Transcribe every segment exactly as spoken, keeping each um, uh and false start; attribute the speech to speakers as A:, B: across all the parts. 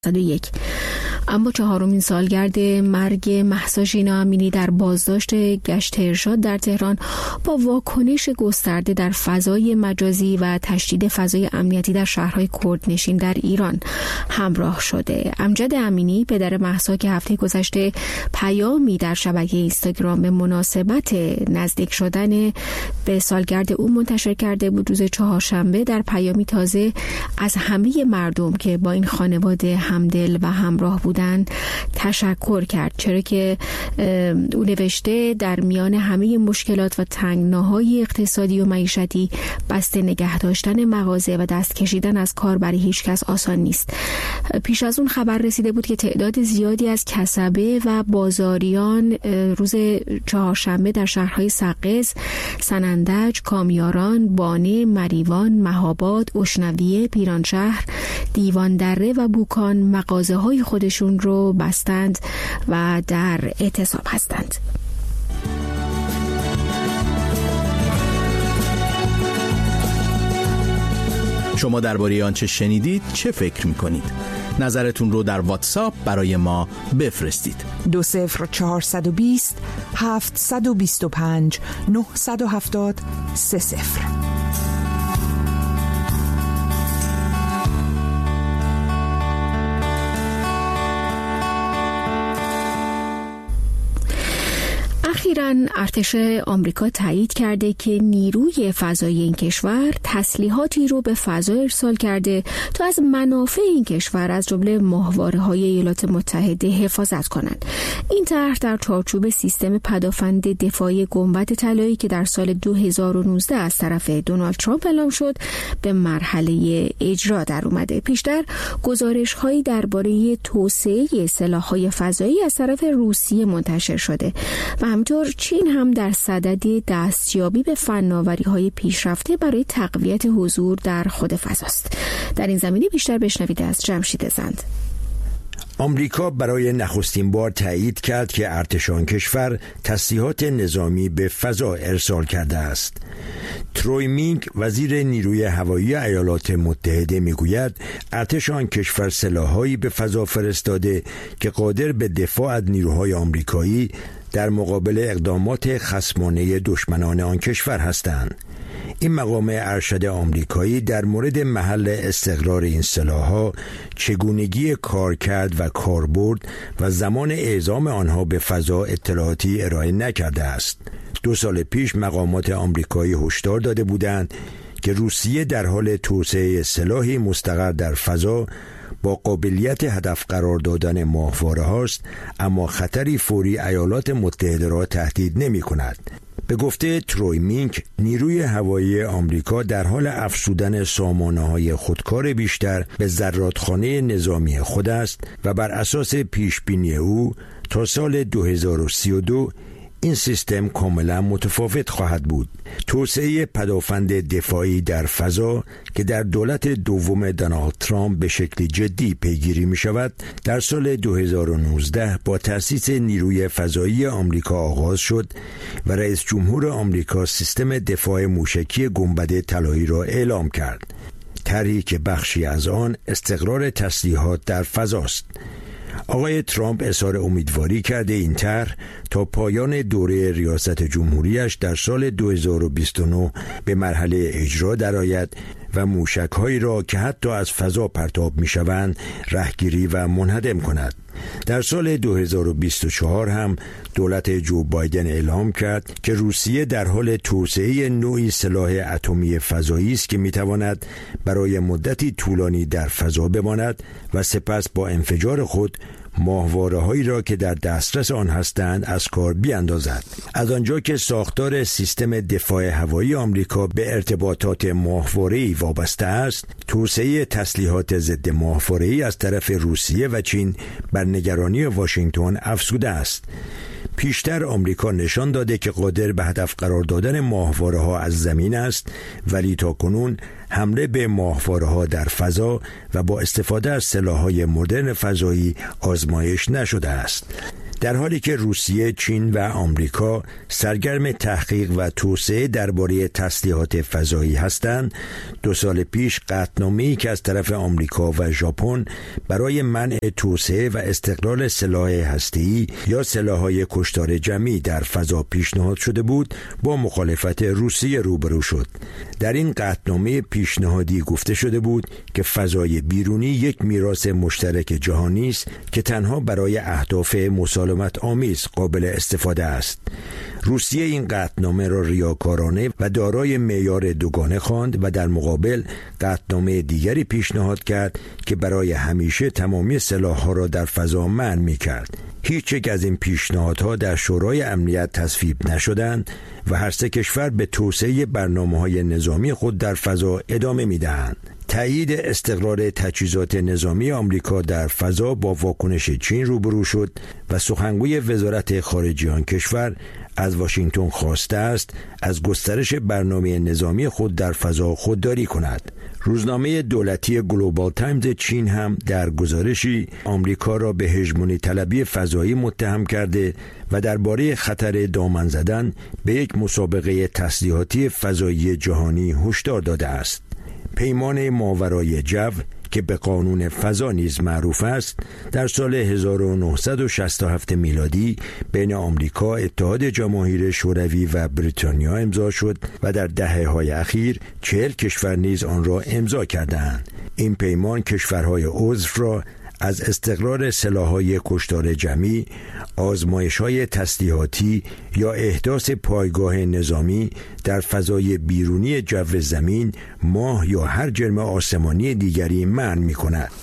A: صد و یک. اما چهارمین سالگرد مرگ مهسا ژینا امینی در بازداشت گشت ارشاد در تهران با واکنش گسترده در فضای مجازی و تشدید فضای امنیتی در شهرهای کردنشین در ایران همراه شده. امجد امینی پدر مهسا که هفته گذشته پیامی در شبکه اینستاگرام به مناسبت نزدیک شدن به سالگرد او منتشر کرده بود، روز چهارشنبه در پیامی تازه از همه مردم که با این خانواده همدل و همراه بودن تشکر کرد، چرا که او نوشته در میان همه مشکلات و تنگناهای اقتصادی و معیشتی بسته نگه داشتن مغازه و دست کشیدن از کار برای هیچ کس آسان نیست. پیش از اون خبر رسیده بود که تعداد زیادی از کسبه و بازاریان روز چهارشنبه در شهرهای سقز، سنندج، کامیاران، بانه، مریوان، مهاباد، اشنویه، پیرانشهر، دیوان دره و بوکان مغازه های خودشون رو بستند و در اعتصاب هستند.
B: شما درباره آنچه شنیدید چه فکر می‌کنید؟ نظرتون رو در واتساپ برای ما بفرستید.
C: دو صفر چهارصد و بیست هفتصد و بیست و پنج نهصد و هفتاد سه صفر.
A: اخیراً ارتش آمریکا تایید کرده که نیروی فضایی این کشور تسلیحاتی رو به فضا ارسال کرده تا از منافع این کشور از جمله ماهواره‌های ایالات متحده حفاظت کنند. این طرح در چارچوب سیستم پدافند دفاعی گنبد طلایی که در سال دو هزار و نوزده از طرف دونالد ترامپ اعلام شد به مرحله اجرا در اومده. پیشتر گزارش‌هایی درباره توسعه سلاح‌های فضایی از طرف روسیه منتشر شده و همینطور چین هم در صدد دستیابی به فناوری‌های پیشرفته برای تقویت حضور در خود فضاست. در این زمینه بیشتر بشنوید از جمشید زند.
D: آمریکا برای نخستین بار تایید کرد که ارتش آن کشور تسلیحات نظامی به فضا ارسال کرده است. تروی مینگ وزیر نیروی هوایی ایالات متحده میگوید ارتش آن کشور سلاح‌هایی به فضا فرستاده که قادر به دفاع از نیروهای آمریکایی در مقابل اقدامات خصمانه دشمنان آن کشور هستند. این مقام ارشد آمریکایی در مورد محل استقرار این سلاح‌ها، چگونگی کارکرد و کاربرد و زمان اعزام آنها به فضا اطلاعاتی ارائه نکرده است. دو سال پیش مقامات آمریکایی هشدار داده بودند که روسیه در حال توسعه سلاحی مستقر در فضا با قابلیت هدف قرار دادن ماهواره هاست، اما خطری فوری ایالات متحده را تهدید نمی کند. به گفته تروی مینگ، نیروی هوایی آمریکا در حال افزودن سامانه‌های خودکار بیشتر به زرادخانه نظامی خود است و بر اساس پیشبینی او تا سال دو هزار و سی و دو این سیستم کاملا متفاوت خواهد بود. توسعه پدافند دفاعی در فضا که در دولت دوم دونالد ترامپ به شکل جدی پیگیری می شود، در سال دو هزار و نوزده با تأسیس نیروی فضایی آمریکا آغاز شد و رئیس جمهور آمریکا سیستم دفاع موشکی گنبد طلایی را اعلام کرد. طرحی که بخشی از آن استقرار تسلیحات در فضاست. آقای ترامپ اظهار امیدواری کرده این طرح تا پایان دوره ریاست جمهوریش در سال دو هزار و بیست و نه به مرحله اجرا درآید و موشک‌هایی را که حتی از فضا پرتاب می‌شوند رهگیری و منهدم کند. در سال دو هزار و بیست و چهار هم دولت جو بایدن اعلام کرد که روسیه در حال توسعه نوعی سلاح اتمی فضایی است که می‌تواند برای مدتی طولانی در فضا بماند و سپس با انفجار خود ماهواره‌هایی را که در دسترس آن هستند از کار بیاندازد. از آنجا که ساختار سیستم دفاع هوایی آمریکا به ارتباطات ماهواره‌ای وابسته است، توسعه تسلیحات ضد ماهواره‌ای از طرف روسیه و چین بر نگرانی واشنگتن افزوده است. پیشتر آمریکا نشان داده که قادر به هدف قرار دادن ماهواره‌ها از زمین است، ولی تاکنون حمله به ماهواره‌ها در فضا و با استفاده از سلاح‌های مدرن فضایی آزمایش نشده است. در حالی که روسیه، چین و آمریکا سرگرم تحقیق و توسعه درباره تسلیحات فضایی هستند، دو سال پیش قطعنامه‌ای که از طرف آمریکا و ژاپن برای منع توسعه و استقلال سلاح هسته‌ای یا سلاح‌های کشتار جمعی در فضا پیشنهاد شده بود، با مخالفت روسیه روبرو شد. در این قطعنامه پیشنهادی گفته شده بود که فضای بیرونی یک میراث مشترک جهانی است که تنها برای اهداف مسالمت آمیز قابل استفاده است. روسیه این قطعنامه را ریاکارانه و دارای معیار دوگانه خواند و در مقابل قطعنامه دیگری پیشنهاد کرد که برای همیشه تمامی سلاح‌ها را در فضا منع می‌کرد. هیچ یک از این پیشنهادها در شورای امنیت تصویب نشدند و هر سه کشور به توسعه برنامه‌های نظامی خود در فضا ادامه می‌دهند. تایید استقرار تجهیزات نظامی آمریکا در فضا با واکنش چین روبرو شد و سخنگوی وزارت خارجه آن کشور از واشنگتن خواسته است از گسترش برنامه نظامی خود در فضا خودداری کند. روزنامه دولتی گلوبال تایمز چین هم در گزارشی آمریکا را به هژمونی طلبی فضایی متهم کرده و درباره خطر دامن زدن به یک مسابقه تسلیحاتی فضایی جهانی هشدار داده است. پیمان ماورای جو که به قانون فضا نیز معروف است، در سال هزار و نهصد و شصت و هفت میلادی بین آمریکا، اتحاد جماهیر شوروی و بریتانیا امضا شد و در دهه‌های اخیر چهل کشور نیز آن را امضا کردند. این پیمان کشورهای عضو را از استقرار سلاح‌های کشتار جمعی، آزمایش‌های تسلیحاتی یا احداث پایگاه نظامی در فضای بیرونی جو زمین، ماه یا هر جرم آسمانی دیگری منع می‌کند.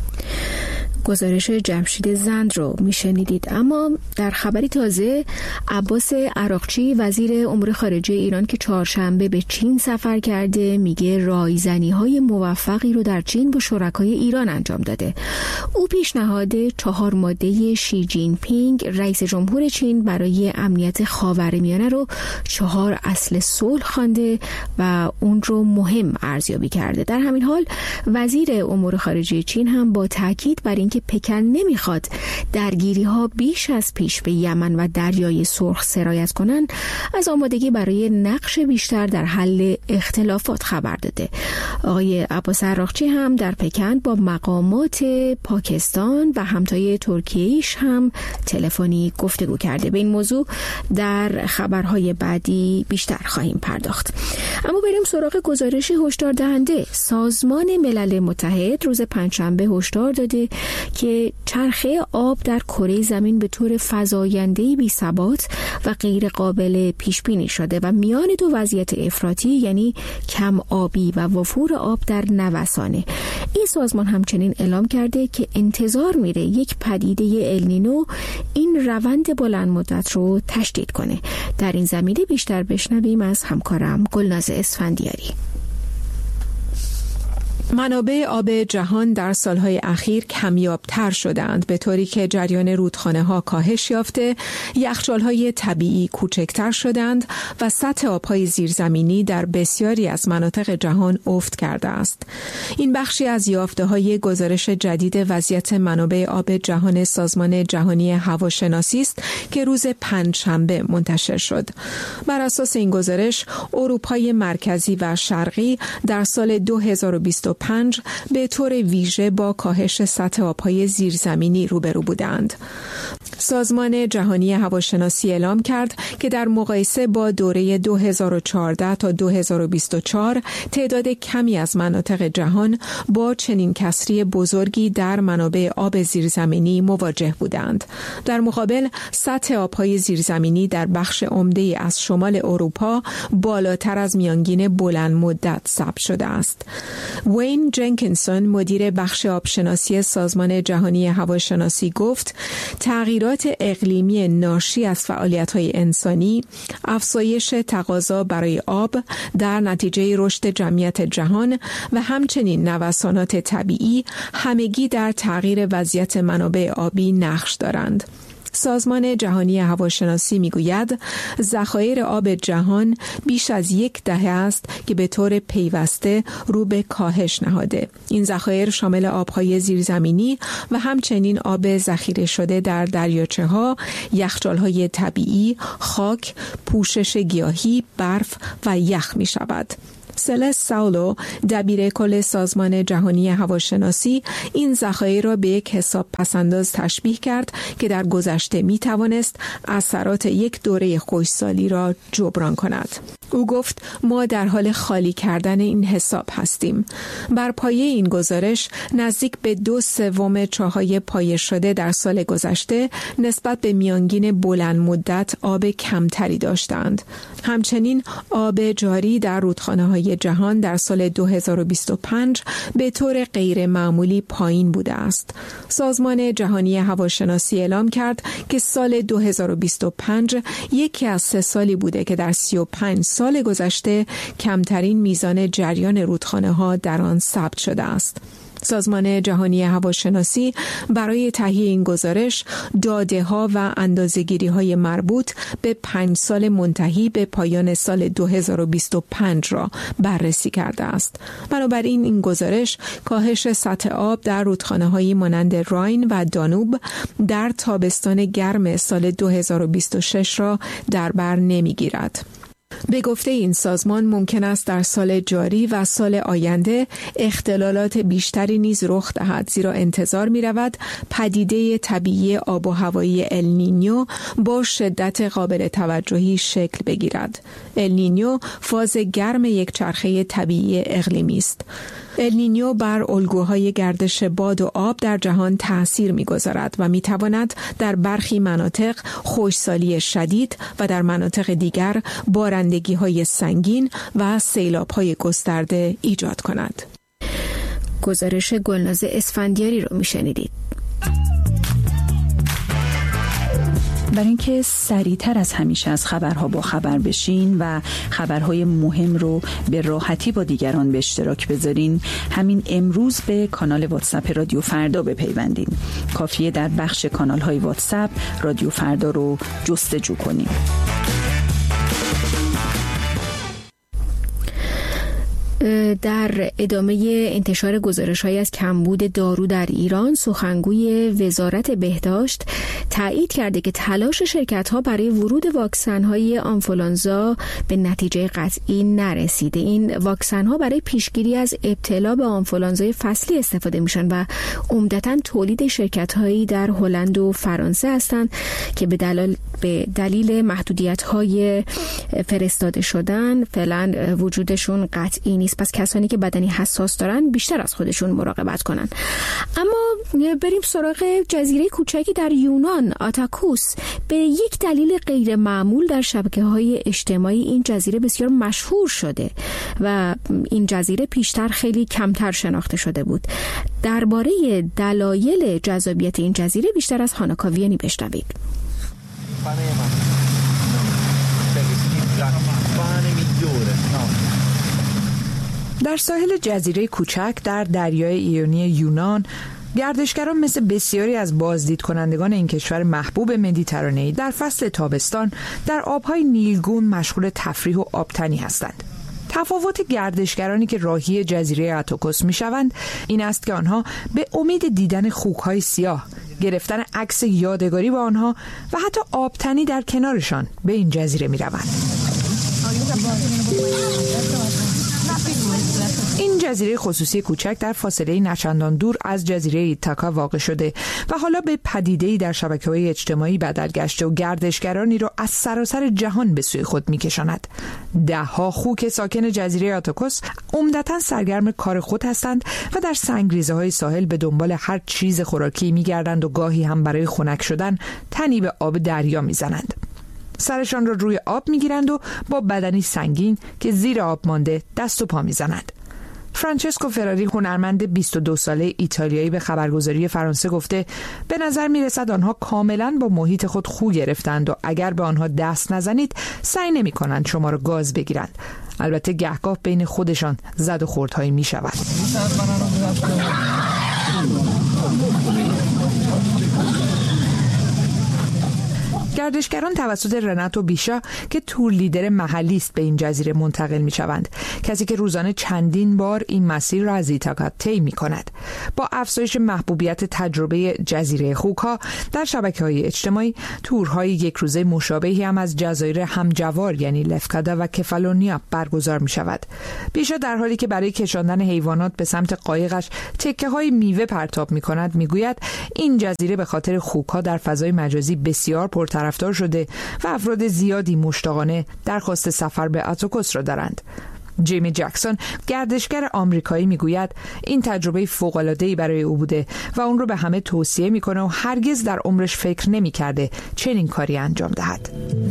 A: گزارش جمشید زند رو میشنیدید. اما در خبری تازه، عباس عراقچی وزیر امور خارجه ایران که چهارشنبه به چین سفر کرده میگه رایزنی‌های موفقی رو در چین با شرکای ایران انجام داده. او پیشنهاد چهار ماده شی جین پینگ رئیس جمهور چین برای امنیت خاورمیانه رو چهار اصل صلح خوانده و اون رو مهم ارزیابی کرده. در همین حال وزیر امور خارجه چین هم با تاکید بر اینکه پکن نمیخواد درگیری ها بیش از پیش به یمن و دریای سرخ سرایت کنن، از آمادگی برای نقش بیشتر در حل اختلافات خبر داده. آقای عباس عراقچی هم در پکن با مقامات پاکستان و همتای ترکیه‌ایش هم تلفنی گفتگو کرده. به این موضوع در خبرهای بعدی بیشتر خواهیم پرداخت. اما بریم سراغ گزارش هشدار دهنده. سازمان ملل متحد روز پنجشنبه هشدار داده که چرخه آب در کره زمین به طور فزاینده‌ای بی‌ثبات و غیر قابل پیش بینی شده و میان دو وضعیت افراطی، یعنی کم آبی و وفور آب در نوسانه. این سازمان همچنین اعلام کرده که انتظار میره یک پدیده النینو این روند بلند مدت رو تشدید کنه. در این زمینه بیشتر بشنویم از همکارم گلناز اسفندیاری.
C: منابع آب جهان در سالهای اخیر کمیابتر شدند، به طوری که جریان رودخانه‌ها کاهش یافته، یخچال‌های طبیعی کوچکتر شدند و سطح آب‌های زیرزمینی در بسیاری از مناطق جهان افت کرده است. این بخشی از یافته‌های گزارش جدید وضعیت منابع آب جهان سازمان جهانی هواشناسی است که روز پنجشنبه منتشر شد. بر اساس این گزارش، اروپای مرکزی و شرقی در سال دو هزار و بیست و پنج به طور ویژه با کاهش سطح آب‌های زیرزمینی روبرو بودند. سازمان جهانی هواشناسی اعلام کرد که در مقایسه با دوره دو هزار و چهارده تا دو هزار و بیست و چهار تعداد کمی از مناطق جهان با چنین کسری بزرگی در منابع آب زیرزمینی مواجه بودند. در مقابل سطح آب‌های زیرزمینی در بخش عمده از شمال اروپا بالاتر از میانگین بلند مدت ثبت شده است. وین جنکینسون مدیر بخش آبشناسی سازمان جهانی هواشناسی گفت تغییرات اقلیمی ناشی از فعالیت‌های انسانی، افزایش تقاضا برای آب در نتیجه رشد جمعیت جهان و همچنین نوسانات طبیعی همگی در تغییر وضعیت منابع آبی نقش دارند. سازمان جهانی هواشناسی میگوید ذخایر آب جهان بیش از یک دهه است که به طور پیوسته رو به کاهش نهاده. این ذخایر شامل آبهای زیرزمینی و همچنین آب ذخیره شده در دریاچه‌ها، یخچال‌های طبیعی، خاک، پوشش گیاهی، برف و یخ می‌شود. سلس ساولو، دبیر کل سازمان جهانی هواشناسی، این ذخایر را به یک حساب پسنداز تشبیه کرد که در گذشته می توانست اثرات یک دوره خشکسالی را جبران کند. او گفت ما در حال خالی کردن این حساب هستیم. بر پایه این گزارش نزدیک به دو سوم چاهای پایه شده در سال گذشته نسبت به میانگین بلند مدت آب کمتری داشتند. همچنین آب جاری در رودخانه‌های جهان در سال دو هزار و بیست و پنج به طور غیر معمولی پایین بوده است. سازمان جهانی هواشناسی اعلام کرد که سال دو هزار و بیست و پنج یکی از سه سالی بوده که در سی و پنج سال گذشته کمترین میزان جریان رودخانه‌ها در آن ثبت شده است. سازمان جهانی هواشناسی برای تهیه این گزارش داده‌ها و اندازه‌گیری‌های مربوط به پنج سال منتهی به پایان سال دو هزار و بیست و پنج را بررسی کرده است. بنابراین این گزارش کاهش سطح آب در رودخانه‌های مانند راین و دانوب در تابستان گرم سال دو هزار و بیست و شش را در بر نمی‌گیرد. به گفته این سازمان ممکن است در سال جاری و سال آینده اختلالات بیشتری نیز رخ دهد، زیرا انتظار می رود پدیده طبیعی آب و هوایی النینیو با شدت قابل توجهی شکل بگیرد. النینیو فاز گرم یک چرخه طبیعی اقلیمی است. النینیو بر الگوهای گردش باد و آب در جهان تأثیر می‌گذارد و می‌تواند در برخی مناطق خشکسالی شدید و در مناطق دیگر بارندگی‌های سنگین و سیلاب‌های گسترده ایجاد کند.
A: گزارش گلناز اسفندیاری رو می‌شنیدید.
E: برای اینکه سریعتر از همیشه از خبرها با خبر بشین و خبرهای مهم رو به راحتی با دیگران به اشتراک بذارین، همین امروز به کانال واتساپ رادیو فردا بپیوندین. کافیه در بخش کانال‌های واتساپ رادیو فردا رو جستجو کنین.
A: در ادامه انتشار گزارش‌هایی از کمبود دارو در ایران، سخنگوی وزارت بهداشت تایید کرده که تلاش شرکت‌ها برای ورود واکسن‌های آنفولانزا به نتیجه قطعی نرسیده. این واکسن‌ها برای پیشگیری از ابتلا به آنفولانزای فصلی استفاده میشن و عمدتاً تولید شرکت‌هایی در هلند و فرانسه هستند که به دلیل به دلیل محدودیت‌های فرستاده شدن فعلا وجودشون قطعی نیست. پس کسانی که بدنی حساس دارن بیشتر از خودشون مراقبت کنن. اما بریم سراغ جزیره کوچکی در یونان، آتاکوس. به یک دلیل غیر معمول در شبکه‌های اجتماعی این جزیره بسیار مشهور شده و این جزیره پیشتر خیلی کمتر شناخته شده بود. درباره دلایل جذابیت این جزیره بیشتر از هانا کاویانی بشنوید.
F: در ساحل جزیره کوچک در دریای ایونی یونان، گردشگران مثل بسیاری از بازدید کنندگان این کشور محبوب مدیترانه‌ای در فصل تابستان در آبهای نیلگون مشغول تفریح و آبتنی هستند. تفاوت گردشگرانی که راهی جزیره آتاکوس میشوند این است که آنها به امید دیدن خوک‌های سیاه، گرفتن عکس یادگاری با آنها و حتی آبتنی در کنارشان به این جزیره میروند. این جزیره خصوصی کوچک در فاصله نچندان دور از جزیره ایتاکا واقع شده و حالا به پدیده‌ای در شبکه‌های اجتماعی بدل گشته و گردشگرانی را از سراسر جهان به سوی خود می‌کشاند. ده‌ها خوک ساکن جزیره آتاکوس عمدتاً سرگرم کار خود هستند و در سنگریزه‌های ساحل به دنبال هر چیز خوراکی می‌گردند و گاهی هم برای خنک شدن تنی به آب دریا می‌زنند. سرشان را روی آب می‌گیرند و با بدنی سنگین که زیر آب مانده دست و پا می‌زنند. فرانچسکو فراری، هنرمند بیست و دو ساله ایتالیایی، به خبرگزاری فرانسه گفته به نظر میرسد آنها کاملا با محیط خود خو گرفتند و اگر به آنها دست نزنید سعی نمی کنند شما را گاز بگیرند. البته گهگاه بین خودشان زد و خوردهایی می شود. گردشگران توسط رناتو بیشا که تور لیدر محلی است به این جزیره منتقل می شوند، کسی که روزانه چندین بار این مسیر را از ایتاکا طی می کند. با افزایش محبوبیت تجربه جزیره خوک‌ها در شبکه‌های اجتماعی، تورهای یک روزه مشابهی هم از جزایر همجوار یعنی لفکادا و کفالونیا برگزار می شود. بیشا در حالی که برای کشاندن حیوانات به سمت قایقش تکه های میوه پرتاب می کند می گوید این جزیره به خاطر خوک‌ها در فضای مجازی بسیار پرطرفدار شده و افراد زیادی مشتاقانه درخواست سفر به اتوکوس را دارند. جیمی جکسون گردشگر آمریکایی میگوید این تجربه فوق‌العاده‌ای برای او بوده و اون رو به همه توصیه میکنه و هرگز در عمرش فکر نمی‌کرده چنین کاری انجام دهد.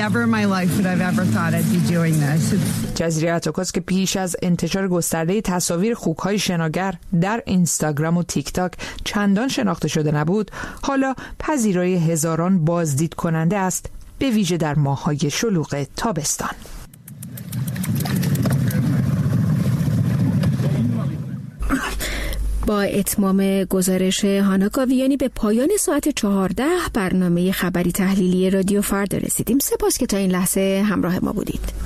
F: جزیره اتوکوس که پیش از انتشار گسترده تصاویر خوک‌های شناگر در اینستاگرام و تیک تاک چندان شناخته شده نبود، حالا پذیرای هزاران بازدید کننده است، به ویژه در ماه‌های شلوغ تابستان.
A: با اتمام گزارش هانا کاویانی به پایان ساعت چهارده برنامه خبری تحلیلی رادیو فردا رسیدیم. سپاس که تا این لحظه همراه ما بودید.